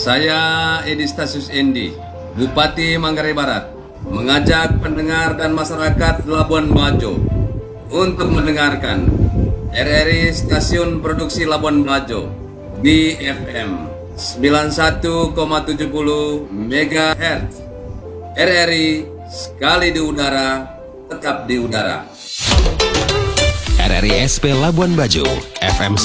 Saya Edi Stasius Endi, Bupati Manggarai Barat, mengajak pendengar dan masyarakat Labuan Bajo untuk mendengarkan RRI Stasiun Produksi Labuan Bajo di FM 91,70 MHz. RRI sekali di udara, tetap di udara. RRI SP Labuan Bajo, FM